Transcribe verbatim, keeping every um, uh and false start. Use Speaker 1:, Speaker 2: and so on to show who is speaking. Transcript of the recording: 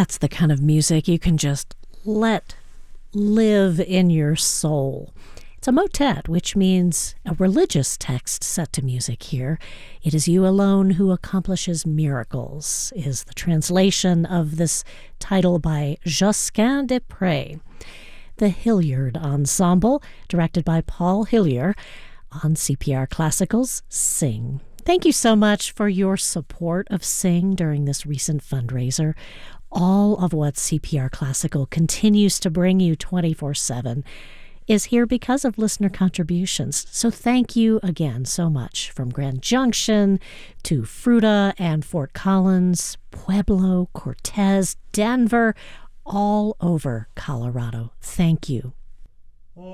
Speaker 1: That's the kind of music you can just let live in your soul. It's a motet, which means a religious text set to music here. It is you alone who accomplishes miracles, is the translation of this title by Josquin des Prez. The Hilliard Ensemble, directed by Paul Hillier, on C P R Classical's Sing. Thank you so much for your support of Sing during this recent fundraiser. All of what C P R Classical continues to bring you twenty-four seven is here because of listener contributions. So thank you again so much, from Grand Junction to Fruita and Fort Collins, Pueblo, Cortez, Denver, all over Colorado. Thank you